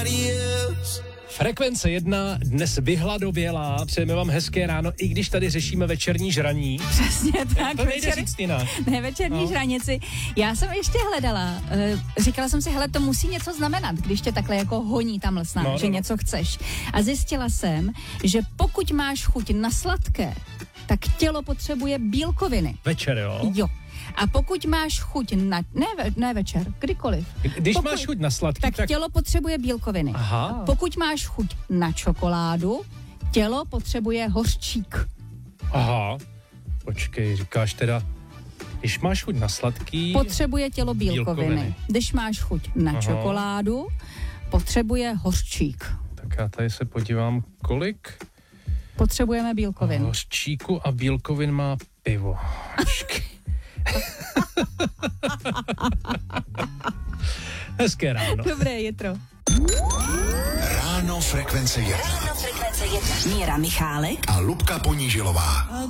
Frekvence 1 dnes vyhladovělá, přejeme vám hezké ráno, i když tady řešíme večerní žraní. Přesně tak. To nejde říct jinak. Ne, večerní žranici. Já jsem ještě hledala, říkala jsem si, hele, to musí něco znamenat, když tě takhle jako honí ta mlsna, že něco chceš. A zjistila jsem, že pokud máš chuť na sladké, tak tělo potřebuje bílkoviny. Večer, jo? Jo. A pokud máš chuť na... Ne večer, kdykoliv. Když máš chuť na sladký, tak tělo potřebuje bílkoviny. Aha. Pokud máš chuť na čokoládu, tělo potřebuje hořčík. Aha. Počkej, říkáš teda, když máš chuť na sladký... Potřebuje tělo bílkoviny. Když máš chuť na čokoládu, potřebuje hořčík. Tak já tady se podívám, kolik... Potřebujeme bílkovin. Hořčíku a bílkovin má pivo. Hezké ráno. Dobré jitro. Ráno Frekvence 1. Míra Michálek A Lubka Ponížilová.